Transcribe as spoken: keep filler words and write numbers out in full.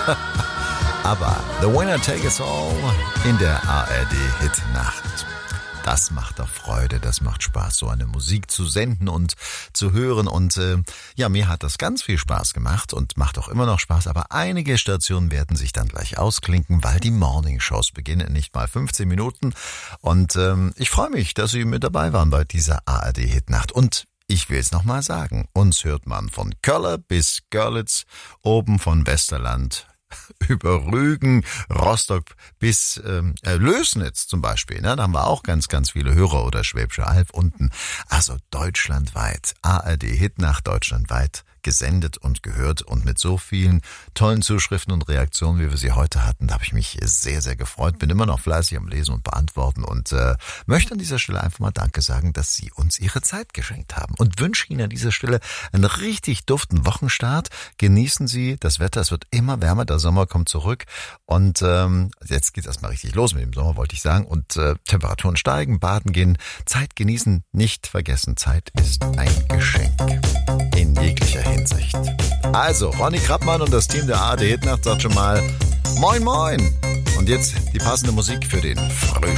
Aber The Winner Take Us All in der A R D-Hit-Nacht. Das macht doch Freude, das macht Spaß, so eine Musik zu senden und zu hören. Und äh, ja, mir hat das ganz viel Spaß gemacht und macht auch immer noch Spaß. Aber einige Stationen werden sich dann gleich ausklinken, weil die Morningshows beginnen in nicht mal fünfzehn Minuten. Und ähm, ich freue mich, dass Sie mit dabei waren bei dieser A R D-Hit-Nacht. Und ich will es nochmal sagen, uns hört man von Köller bis Görlitz, oben von Westerland über Rügen, Rostock bis ähm, Lößnitz zum Beispiel. Ne? Da haben wir auch ganz, ganz viele Hörer oder Schwäbische Alb unten. Also deutschlandweit, A R D-Hitnacht deutschlandweit gesendet und gehört und mit so vielen tollen Zuschriften und Reaktionen, wie wir sie heute hatten, da habe ich mich sehr, sehr gefreut. Bin immer noch fleißig am Lesen und Beantworten und äh, möchte an dieser Stelle einfach mal Danke sagen, dass Sie uns Ihre Zeit geschenkt haben und wünsche Ihnen an dieser Stelle einen richtig duften Wochenstart. Genießen Sie das Wetter, es wird immer wärmer, der Sommer kommt zurück und ähm, jetzt geht es erstmal richtig los mit dem Sommer, wollte ich sagen, und äh, Temperaturen steigen, baden gehen, Zeit genießen, nicht vergessen, Zeit ist ein Geschenk in jeglicher Hinsicht. Also, Ronny Krappmann und das Team der A R D-Hitnacht sagt schon mal Moin Moin und jetzt die passende Musik für den Frühstück.